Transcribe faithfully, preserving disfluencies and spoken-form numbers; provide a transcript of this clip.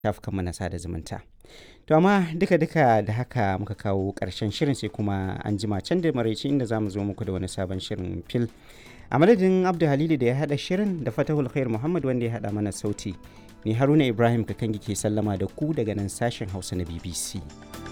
shafukanmu na sada zumunta. To amma duka-duka da haka muka kawo ƙarshen shirin sai kuma an jima can da maraice inda za mu zo muku da wani sabon shirin fil. A madadin Abdu Halilu da ya haɗa shirin da Fatahul Khair Muhammad wanda ya haɗa mana sauti. Ni Haruna Ibrahim Kakangi ke sallama da ku daga nan sashen Hausa na B B C.